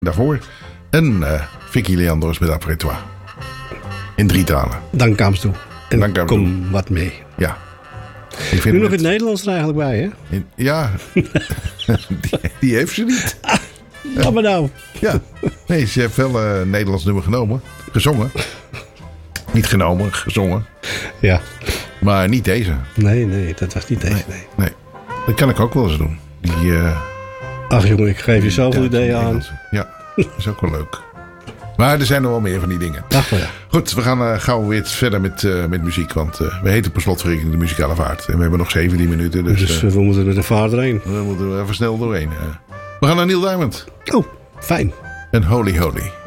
daarvoor. En Vicky Leandros met Apertoire. In 3 talen. Dan kwam ze toe. En Dan kwam kom wat mee. Ja. Nu nog in het Nederlands er eigenlijk bij, hè? Ja. die heeft ze niet. Wat maar nou. Ja. Nee, ze heeft wel een Nederlands nummer genomen. Gezongen. Niet genomen, gezongen. Ja. Maar niet deze. Nee, dat was niet deze. Nee. Dat kan ik ook wel eens doen. Ach jongen, ik geef je zoveel ideeën aan. Ja, dat is ook wel leuk. Maar er zijn nog wel meer van die dingen. Ach wel ja. Goed, we gaan gauw weer verder met muziek. Want we heten per slotverrekening de muzikale vaart. En we hebben nog 17 minuten. Dus we moeten er de vaart doorheen. We moeten er even snel doorheen. We gaan naar Neil Diamond. Oh, fijn. En Holy Holy.